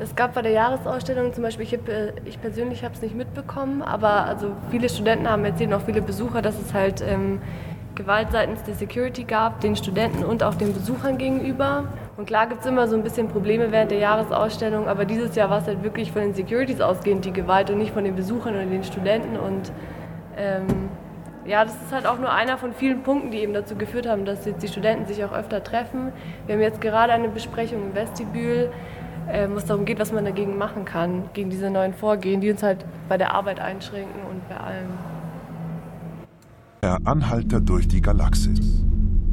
Es gab bei der Jahresausstellung zum Beispiel, ich persönlich habe es nicht mitbekommen, aber also viele Studenten haben erzählt, und auch viele Besucher, dass es halt Gewalt seitens der Security gab, den Studenten und auch den Besuchern gegenüber. Und klar gibt es immer so ein bisschen Probleme während der Jahresausstellung, aber dieses Jahr war es halt wirklich von den Securities ausgehend die Gewalt und nicht von den Besuchern oder den Studenten. Und ja, das ist halt auch nur einer von vielen Punkten, die eben dazu geführt haben, dass jetzt die Studenten sich auch öfter treffen. Wir haben jetzt gerade eine Besprechung im Vestibül, wo es darum geht, was man dagegen machen kann, gegen diese neuen Vorgehen, die uns halt bei der Arbeit einschränken und bei allem. Der Anhalter durch die Galaxis.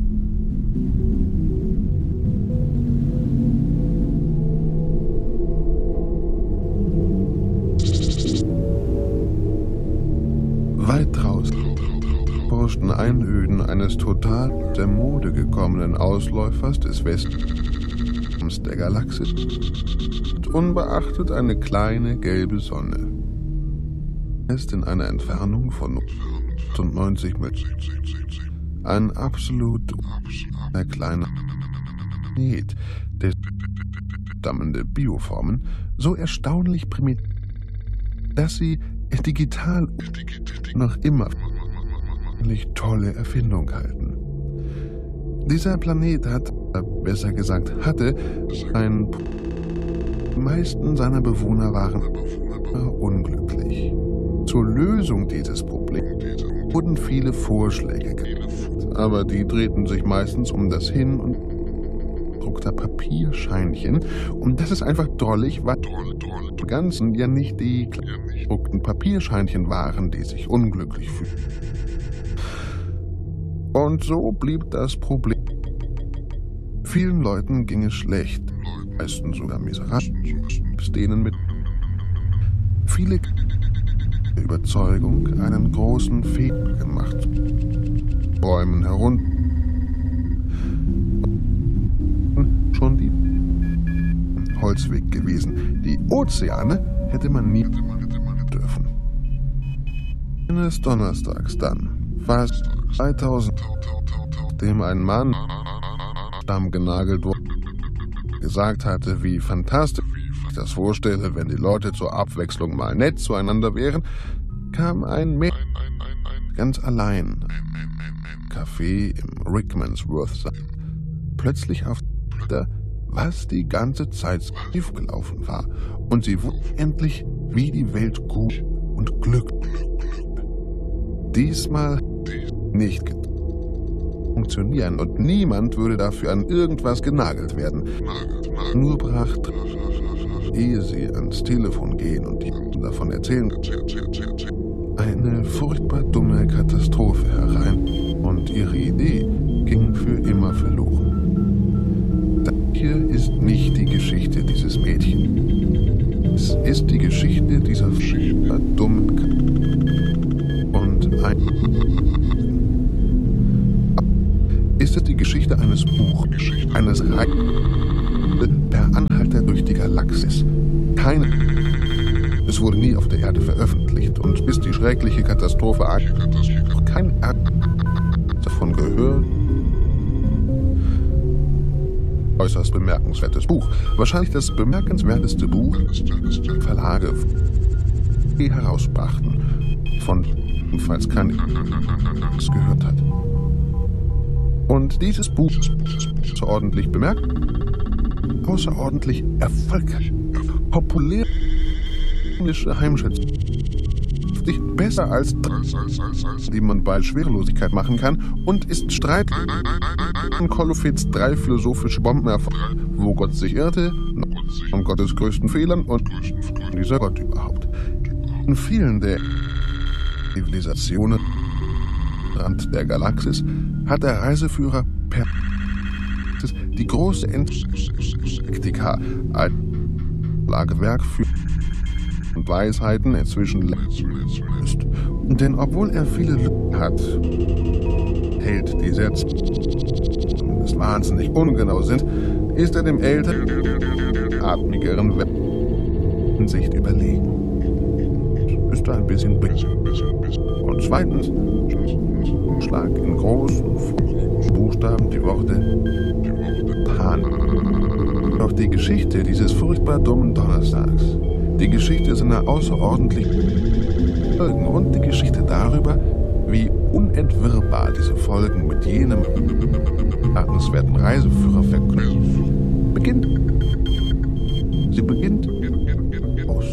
Weit draußen forschten Einöden eines total der Mode gekommenen Ausläufers des Westens der Galaxis. Unbeachtet eine kleine gelbe Sonne. Ist in einer Entfernung von 90 Meter. Ein absolut kleiner Planet, der stammende Bioformen so erstaunlich primitiv, dass sie digital noch immer tolle Erfindung halten. Dieser Planet hat, besser gesagt hatte, die meisten seiner Bewohner waren unglücklich. Zur Lösung dieses Problems wurden viele Vorschläge gemacht, aber die drehten sich meistens um das Hin- und gedruckter Papierscheinchen. Und das ist einfach drollig, weil im Ganzen ja nicht die gedruckten Papierscheinchen waren, die sich unglücklich fühlten. Und so blieb das Problem. Vielen Leuten ging es schlecht, meisten sogar miserabel, denen mit viele Überzeugung einen großen Fehler gemacht. Bäumen herunter. Schon die Holzweg gewesen. Die Ozeane hätte man nie dürfen. Eines Donnerstags dann, fast 2000, dem ein Mann stammgenagelt wurde, gesagt hatte, wie fantastisch ich das vorstelle, wenn die Leute zur Abwechslung mal nett zueinander wären, kam ein Mädchen ganz allein im Café im Rickmansworth plötzlich auf was die ganze Zeit schief gelaufen war, und sie wusste endlich, wie die Welt gut und glücklich. Diesmal nicht funktionieren und niemand würde dafür an irgendwas genagelt werden. Nur brach, ehe sie ans Telefon gehen und davon erzählen, eine furchtbar dumme Katastrophe herein und ihre Idee ging für immer verloren. Das hier ist nicht die Geschichte dieses Mädchens. Es ist die Geschichte dieser dummen und ist es die Geschichte eines Buches, eines per Anhalter durch die Galaxis. Es wurde nie auf der Erde veröffentlicht und bis die schreckliche Katastrophe kein davon gehört. Äußerst bemerkenswertes Buch. Wahrscheinlich das bemerkenswerteste Buch, das Verlage herausbrachten, von falls keiner es gehört hat. Und dieses Buch ist außerordentlich bemerkt, außerordentlich erfolgreich, populär Heimschätzung, besser als die man bei Schwerelosigkeit machen kann, und ist Streit an Kolofits 3 philosophische Bombenerfolge, wo Gott sich irrte, und Gottes größten Fehlern und dieser Gott überhaupt. In vielen der Zivilisationen Rand der Galaxis hat der Reiseführer per die große Encyklika als Lagewerk für und Weisheiten inzwischen ist. Denn obwohl er viele Lücken hat, hält die Sätze zumindest wahnsinnig ungenau sind, ist er dem älteren, atmigeren Hinsicht überlegen. Ist ein bisschen und zweitens Schlag in großen Buchstaben die Worte Pan. Doch die Geschichte dieses furchtbar dummen Donnerstags, die Geschichte seiner außerordentlichen Folgen und die Geschichte darüber, wie unentwirrbar diese Folgen mit jenem bemerkenswerten Reiseführer verknüpft, beginnt. Sie beginnt aus.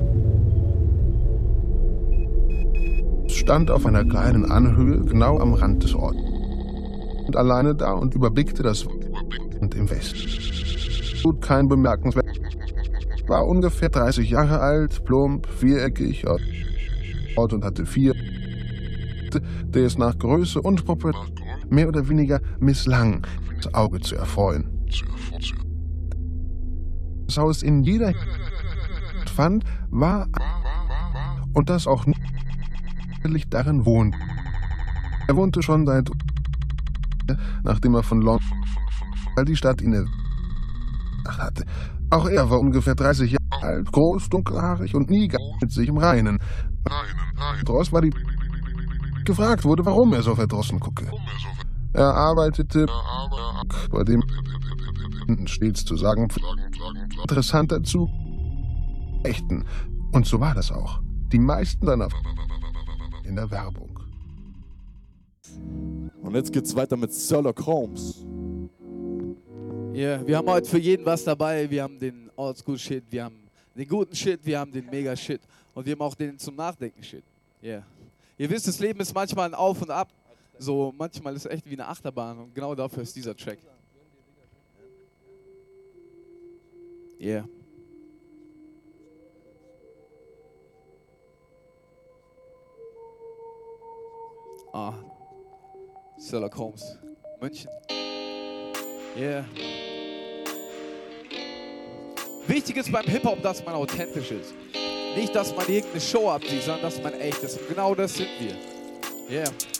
Es stand auf einer kleinen Anhöhe genau am Rand des Ortes und alleine da und überblickte das und im Westen. Tut kein bemerkenswert. War ungefähr 30 Jahre alt, plump, viereckig und hatte 4, der es nach Größe und Proportion mehr oder weniger misslang, das Auge zu erfreuen. Das Haus in jeder fand, war und das auch nicht darin wohnt. Er wohnte schon seit, nachdem er von London, weil die Stadt ihn hatte. Auch er war ungefähr 30 Jahre alt, groß, dunkelhaarig und nie mit sich im Reinen. Dross war die gefragt wurde, warum er so verdrossen gucke. Er arbeitete, bei dem stets zu sagen, interessant dazu, echten. Und so war das auch. Die meisten seiner in der Werbung. Und jetzt geht's weiter mit Sherlock Holmes. Yeah, wir haben heute für jeden was dabei. Wir haben den Oldschool-Shit, wir haben den guten Shit, wir haben den Mega-Shit und wir haben auch den zum Nachdenken-Shit. Yeah. Ihr wisst, das Leben ist manchmal ein Auf und Ab. So, manchmal ist es echt wie eine Achterbahn und genau dafür ist dieser Track. Yeah. Sherlock Holmes, München. Yeah. Wichtig ist beim Hip-Hop, dass man authentisch ist. Nicht, dass man irgendeine Show abzieht, sondern dass man echt ist. Und genau das sind wir. Yeah.